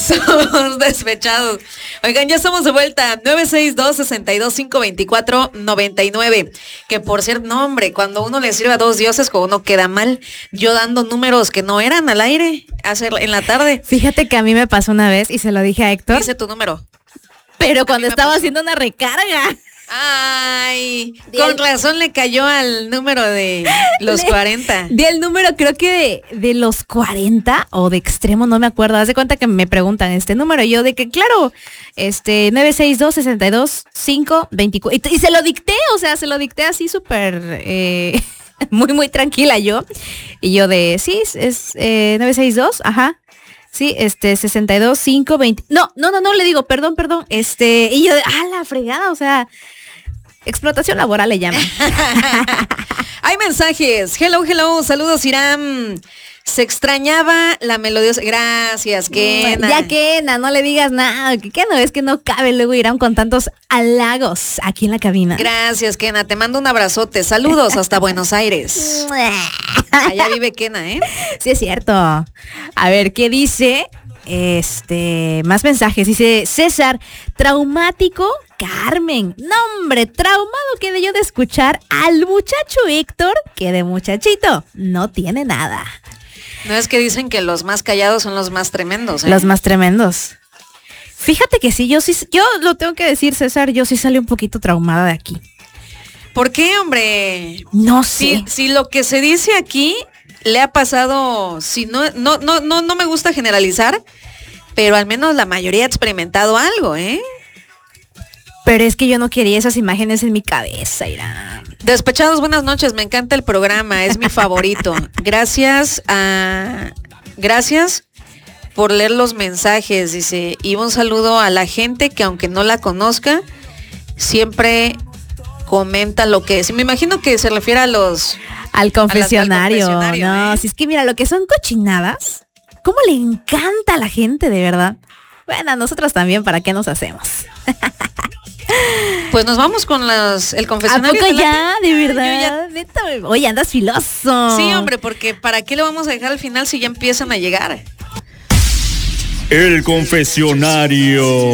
Somos despechados. Oigan, ya estamos de vuelta. 962-62-524-99. Que por cierto, no, hombre, cuando uno le sirve a dos dioses, como uno queda mal. Yo dando números que no eran al aire en la tarde. Fíjate que a mí me pasó una vez y se lo dije a Héctor. Dice tu número. Pero cuando estaba haciendo una recarga. Ay, con razón le cayó al número de los 40. Di el número, creo que de los 40 o de extremo, no me acuerdo. Haz de cuenta que me preguntan este número. Y yo de que, claro, 962-62-524. Y se lo dicté, o sea, se lo dicté así súper, muy, muy tranquila yo. Y yo de, sí, es 962, ajá. Sí, 62, 5, 20. No, le digo, perdón. Y yo de, la fregada, o sea, explotación laboral le llaman. Hay mensajes. Hello, saludos, Irán. Se extrañaba la melodiosa. Gracias, Kena. Ya, Kena, no le digas nada. Que no, es que no cabe luego Irán con tantos halagos aquí en la cabina. Gracias, Kena. Te mando un abrazote. Saludos hasta Buenos Aires. Allá vive Kena, ¿eh? Sí, es cierto. A ver, ¿qué dice? Más mensajes. Dice César, traumático Carmen. No, hombre, traumado quedé yo de escuchar al muchacho Héctor, que de muchachito no tiene nada. No es que dicen que los más callados son los más tremendos, ¿eh? Los más tremendos. Fíjate que sí, yo lo tengo que decir, César, yo sí salí un poquito traumada de aquí. ¿Por qué, hombre? No sé. Si lo que se dice aquí le ha pasado, si no me gusta generalizar, pero al menos la mayoría ha experimentado algo, ¿eh? Pero es que yo no quería esas imágenes en mi cabeza, Irán. Despechados, buenas noches, me encanta el programa, es mi favorito. Gracias por leer los mensajes, dice, y un saludo a la gente que aunque no la conozca, siempre comenta lo que es. Me imagino que se refiere al confesionario. No, si es que mira, lo que son cochinadas, ¿cómo le encanta a la gente, de verdad? Bueno, a nosotros también, ¿para qué nos hacemos? Pues nos vamos con el confesionario. ¿A poco ya? ¿De verdad? Neta, oye, andas filoso. Sí, hombre, porque ¿para qué lo vamos a dejar al final si ya empiezan a llegar? El confesionario.